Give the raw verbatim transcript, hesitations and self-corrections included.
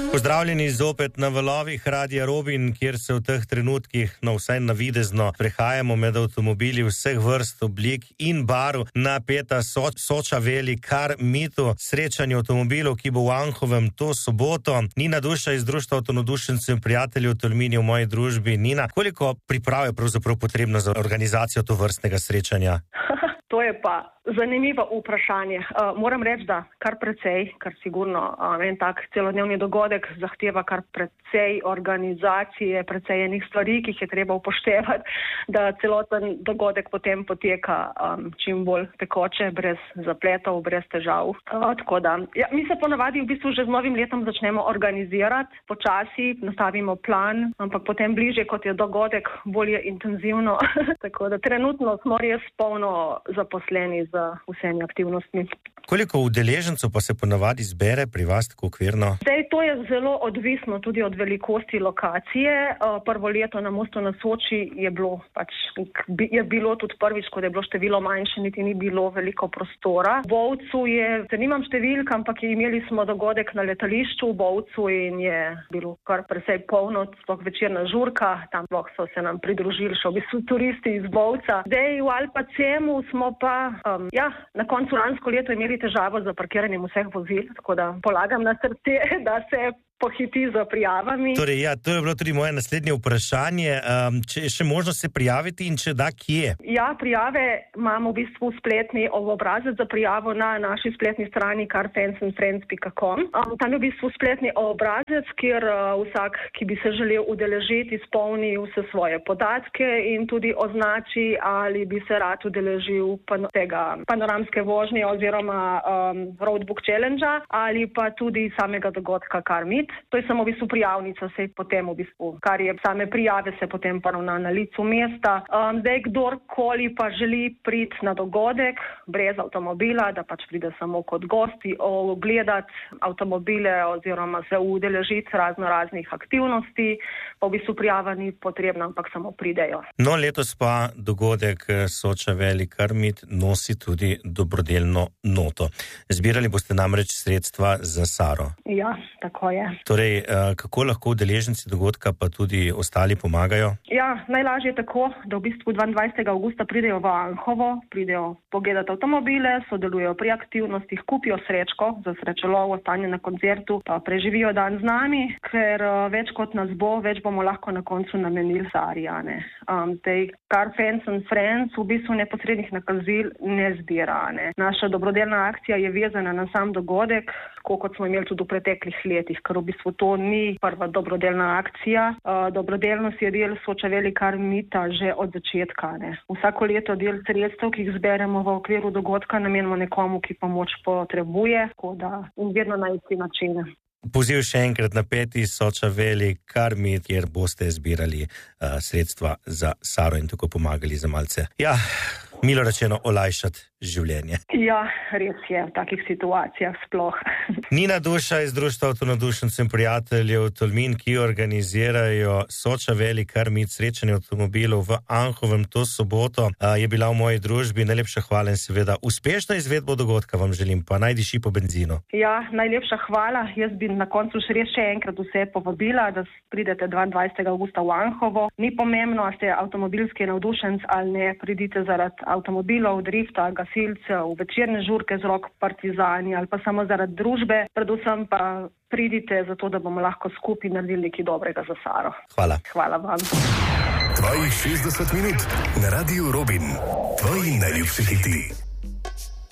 Pozdravljeni zopet na valovih Radia Robin, kjer se v teh trenutkih, no vsaj navidezno, prehajamo med avtomobili vseh vrst, oblik in barv na Peta so Soča Veli Car Meetu, srečanje avtomobilov, ki bo v Anhovem to soboto. Nina Duša iz Društva avtonodušencev in prijateljev v Tolminu v moji družbi. Nina, koliko priprav je pravzaprav potrebno za organizacijo tovrstnega srečanja? To je pa zanimivo vprašanje. Uh, moram reči, da kar precej, kar sigurno uh, en tak celodnevni dogodek zahteva kar precej organizacije, precej enih stvari, ki jih je treba upoštevati, da celoten dogodek potem poteka um, čim bolj tekoče, brez zapletov, brez težav. Uh, tako da, ja, mi se ponavadi v bistvu že z novim letom začnemo organizirati, počasi nastavimo plan, ampak potem bliže, kot je dogodek, bolje intenzivno. Tako da trenutno smo res polno zaposleni z vsemi aktivnostmi. Koliko udeležencev pa se ponavadi zbere pri vas tako okvirno? Zdaj, to je zelo odvisno tudi od velikosti lokacije. Prvo leto na Mostu na Soči je bilo, pač, je bilo tudi prvič, ko je bilo število manjše, niti ni bilo veliko prostora. V Bovcu je, se nimam številk, ampak imeli smo dogodek na letališču v Bovcu in je bilo kar precej polno, sploh večerna žurka, tam so se nam pridružili še v bistvu turisti iz Bovca. Zdaj v Alpacemu smo pa um, ja, na koncu lansko leto imeli težavo z parkiranjem vseh vozil, tako da polagam na srce, da se pohiti za prijavami. Torej, ja, to je bilo tudi moje naslednje vprašanje. Um, če je še možno se prijaviti in če da, kje? Ja, prijave imamo v bistvu spletni obrazec za prijavo na naši spletni strani car fans and friends pika com. Um, tam je v bistvu spletni obrazec, kjer uh, vsak, ki bi se želel udeležiti, izpolni vse svoje podatke in tudi označi, ali bi se rad udeležil pan- tega panoramske vožnje oziroma um, roadbook challenge ali pa tudi samega dogodka Car Meet. To je samo v bistvu prijavnica, se potem v bistvu, kar je same prijave, se potem poravna na licu mesta. Um, zdaj, kdorkoli pa želi priti na dogodek brez avtomobila, da pač pride samo kot gosti, ogledati avtomobile oziroma se udeležiti razno raznih aktivnosti, pa v bistvu prijava ni potrebna, ampak samo pridejo. No, letos pa dogodek Soča Veli Car Meet nosi tudi dobrodelno noto. Zbirali boste namreč sredstva za Saro. Ja, tako je. Torej, kako lahko udeleženci dogodka pa tudi ostali pomagajo? Ja, najlažje je tako, da v bistvu dvaindvajsetega avgusta pridejo v Anhovo, pridejo pogledati avtomobile, sodelujejo pri aktivnostih, kupijo srečko za srečelov, ostanje na koncertu, pa preživijo dan z nami, ker več kot nas bo, več bomo lahko na koncu namenili Sari. Um, tej Car Fans and Friends v bistvu neposrednih nakazil ne zbira. Ne. Naša dobrodelna akcija je vezana na sam dogodek, kot smo imeli tudi v preteklih letih, ker v bistvu to ni prva dobrodelna akcija. Uh, dobrodelnost je del Soča Veli Car Meeta že od začetka. Ne. Vsako leto del sredstev, ki jih zberemo v okviru dogodka, namenimo nekomu, ki pomoč potrebuje, tako da in vedno na isti način. Poziv še enkrat na Peti Soča Veli Car Meet, kjer boste zbirali uh, sredstva za Saro in tako pomagali za malce, ja, milo rečeno, olajšati življenje. Ja, res je, v takih situacijah sploh. Nina Duša iz Društva avtonodušencev in prijateljev Tolmin, ki organizirajo Soča Veli Car Meet, srečanje avtomobilov v Anhovem to soboto, uh, je bila v moji družbi. Najlepša hvala in seveda uspešno izvedbo dogodka vam želim, pa naj diši po benzinu. Ja, najlepša hvala. Jaz bi na koncu še res še enkrat vse povabila, da pridete dvaindvajsetega avgusta v Anhovo. Ni pomembno, a ste avtomobilski navdušenc ali ne, pridite zaradi avtomobilov, drifta, gasilcev, večerne žurke z rock partizani ali pa samo zaradi družbe. Predvsem pa pridite zato, da bomo lahko skupaj naredili nekaj dobrega za Saro. Hvala. Hvala vam. Tvojih šestdeset minut na Radiu Robin. Tvoji najljubši hiti.